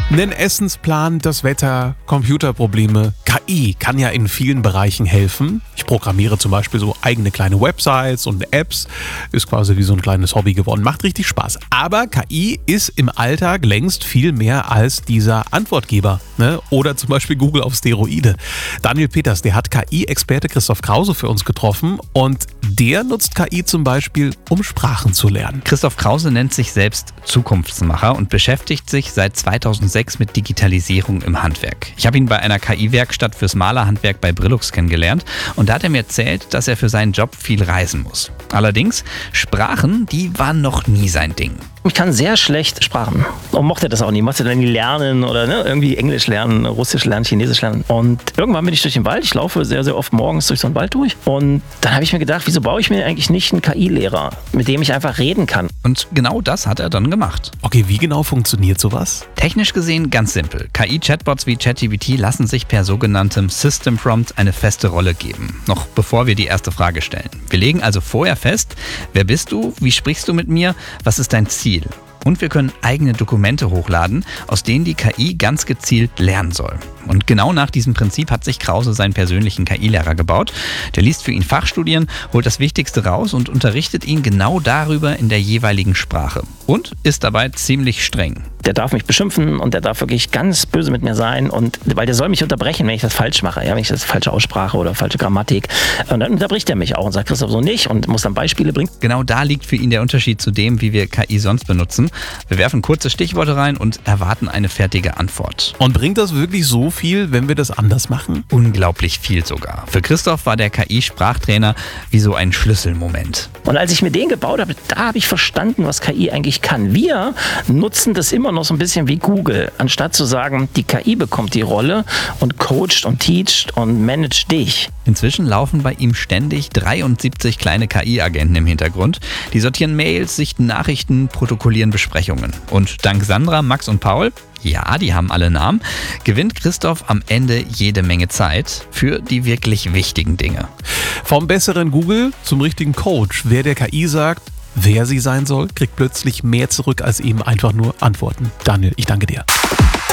Nen Essensplan, das Wetter, Computerprobleme. KI kann ja in vielen Bereichen helfen. Ich programmiere zum Beispiel so eigene kleine Websites und Apps. Ist quasi wie so ein kleines Hobby geworden. Macht richtig Spaß. Aber KI ist im Alltag längst viel mehr als dieser Antwortgeber. Ne? Oder zum Beispiel Google auf Steroide. Daniel Peters, der hat KI-Experte Christoph Krause für uns getroffen. Und der nutzt KI zum Beispiel, um Sprachen zu lernen. Christoph Krause nennt sich selbst Zukunftsmacher und beschäftigt sich seit 2006 mit Digitalisierung im Handwerk. Ich habe ihn bei einer KI-Werkstatt fürs Malerhandwerk bei Brillux kennengelernt und da hat er mir erzählt, dass er für seinen Job viel reisen muss. Allerdings, Sprachen, die waren noch nie sein Ding. Ich kann sehr schlecht Sprachen und mochte das auch nie. Ich musste dann nie lernen oder irgendwie Englisch lernen, Russisch lernen, Chinesisch lernen. Und irgendwann bin ich durch den Wald. Ich laufe sehr, sehr oft morgens durch so einen Wald durch. Und dann habe ich mir gedacht, wieso baue ich mir eigentlich nicht einen KI-Lehrer, mit dem ich einfach reden kann? Und genau das hat er dann gemacht. Okay, wie genau funktioniert sowas? Technisch gesehen ganz simpel. KI-Chatbots wie ChatGPT lassen sich per sogenanntem System Prompt eine feste Rolle geben. Noch bevor wir die erste Frage stellen. Wir legen also vorher fest, wer bist du, wie sprichst du mit mir, was ist dein Ziel? Und wir können eigene Dokumente hochladen, aus denen die KI ganz gezielt lernen soll. Und genau nach diesem Prinzip hat sich Krause seinen persönlichen KI-Lehrer gebaut. Der liest für ihn Fachstudien, holt das Wichtigste raus und unterrichtet ihn genau darüber in der jeweiligen Sprache. Und ist dabei ziemlich streng. Der darf mich beschimpfen und der darf wirklich ganz böse mit mir sein, und weil der soll mich unterbrechen, wenn ich das falsch mache, ja, wenn ich das falsche Aussprache oder falsche Grammatik, und dann unterbricht er mich auch und sagt, Christoph, so nicht, und muss dann Beispiele bringen. Genau da liegt für ihn der Unterschied zu dem, wie wir KI sonst benutzen. Wir werfen kurze Stichworte rein und erwarten eine fertige Antwort. Und bringt das wirklich so viel, wenn wir das anders machen? Unglaublich viel sogar. Für Christoph war der KI-Sprachtrainer wie so ein Schlüsselmoment. Und als ich mir den gebaut habe, da habe ich verstanden, was KI eigentlich kann. Wir nutzen das immer noch so ein bisschen wie Google. Anstatt zu sagen, die KI bekommt die Rolle und coacht und teacht und managt dich. Inzwischen laufen bei ihm ständig 73 kleine KI-Agenten im Hintergrund. Die sortieren Mails, sichten Nachrichten, protokollieren Besprechungen. Und dank Sandra, Max und Paul, ja, die haben alle Namen, gewinnt Christoph am Ende jede Menge Zeit für die wirklich wichtigen Dinge. Vom besseren Google zum richtigen Coach. Wer der KI sagt, wer sie sein soll, kriegt plötzlich mehr zurück als eben einfach nur Antworten. Daniel, ich danke dir.